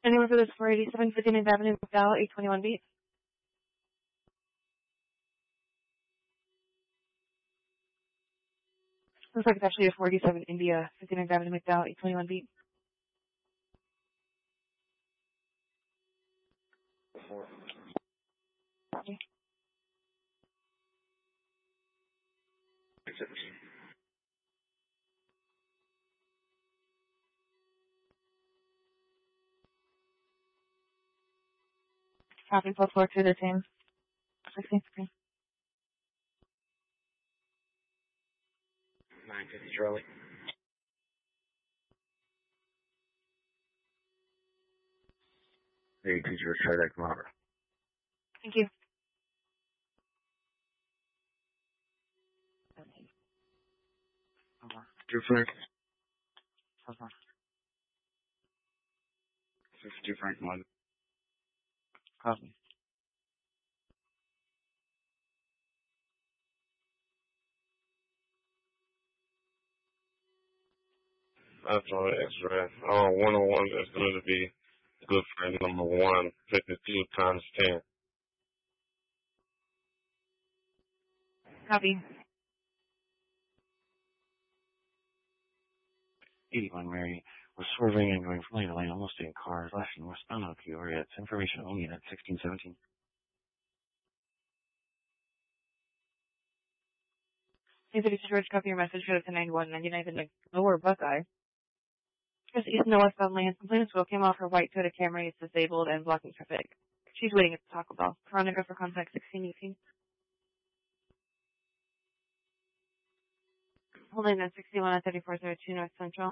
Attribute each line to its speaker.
Speaker 1: Anyone for this 487 59th Avenue, McDowell, 821B? Looks like it's actually a 487 India, 59th Avenue, McDowell, 821B. Okay. Copy, plus 4 to the same. 16th.
Speaker 2: 950 Charlie. Hey, teacher, try that tomorrow.
Speaker 1: Thank you.
Speaker 2: Two Frank. 52 Frank 1.
Speaker 3: Copy.
Speaker 4: That's on the X-ray. 101 is going to be good for number 1, 52 times 10.
Speaker 1: Copy.
Speaker 3: 81 Mary was swerving and going from lane to lane, almost in cars, left and westbound on Peoria. It's information only at 1617.
Speaker 1: Hey, 52 George, copy your message. Go to 91, 99, and lower Buckeye. Just east and westbound lanes. Complainant's wheel came off her white Toyota Camry. It's disabled and blocking traffic. She's waiting at the Taco Bell. Veronica for contact 1618. Holding at 61 at 3402 North Central.